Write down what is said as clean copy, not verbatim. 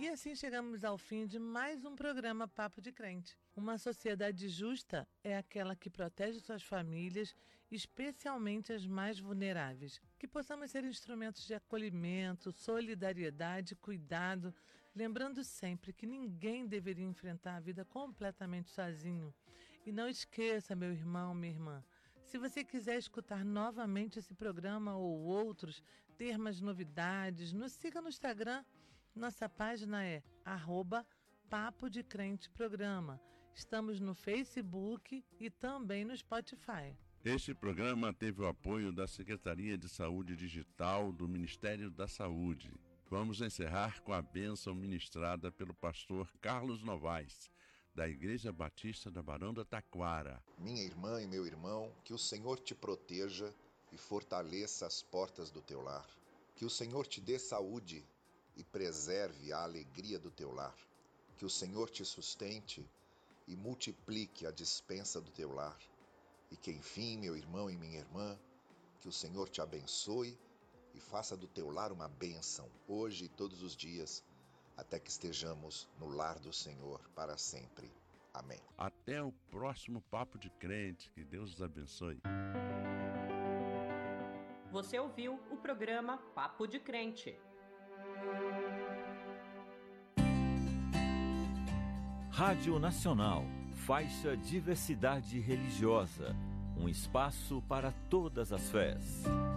E assim chegamos ao fim de mais um programa Papo de Crente. Uma sociedade justa é aquela que protege suas famílias, especialmente as mais vulneráveis. Que possamos ser instrumentos de acolhimento, solidariedade, cuidado, lembrando sempre que ninguém deveria enfrentar a vida completamente sozinho. E não esqueça, meu irmão, minha irmã, se você quiser escutar novamente esse programa ou outros, ter mais novidades, nos siga no Instagram. Nossa página é @Papo de Crente Programa. Estamos no Facebook e também no Spotify. Este programa teve o apoio da Secretaria de Saúde Digital do Ministério da Saúde. Vamos encerrar com a bênção ministrada pelo pastor Carlos Novaes, da Igreja Batista da Barão da Taquara. Minha irmã e meu irmão, que o Senhor te proteja e fortaleça as portas do teu lar. Que o Senhor te dê saúde e preserve a alegria do teu lar. Que o Senhor te sustente e multiplique a despensa do teu lar. E que, enfim, meu irmão e minha irmã, que o Senhor te abençoe e faça do teu lar uma bênção, hoje e todos os dias, até que estejamos no lar do Senhor para sempre. Amém. Até o próximo Papo de Crente. Que Deus os abençoe. Você ouviu o programa Papo de Crente. Rádio Nacional, faixa Diversidade Religiosa, um espaço para todas as fés.